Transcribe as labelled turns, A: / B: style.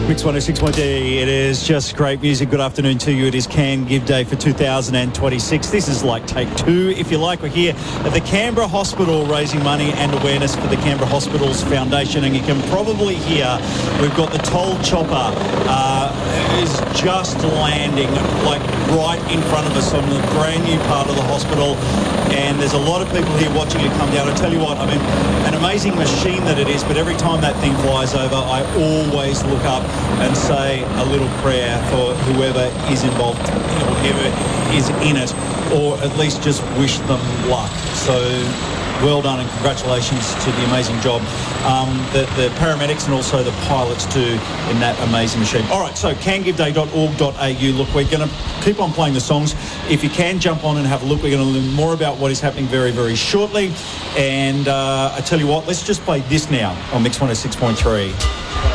A: Mix 106.3, it is just great music. Good afternoon to you. It is Can Give Day for 2026. This is like take two, if you like. We're here at the Canberra Hospital raising money and awareness for the Canberra Hospitals Foundation. And you can probably hear we've got the toll chopper is just landing like right in front of us on the brand new part of the hospital. And there's a lot of people here watching it come down. I tell you what, I mean, an amazing machine that it is, but every time that thing flies over, I always look up and say a little prayer for whoever is involved, whoever is in it, or at least just wish them luck. So well done and congratulations to the amazing job that the paramedics and also the pilots do in that amazing machine. All right, so cangiveday.org.au. Look, we're going to keep on playing the songs. If you can, jump on and have a look. We're going to learn more about what is happening very, very shortly. And I tell you what, let's just play this now on Mix 106.3.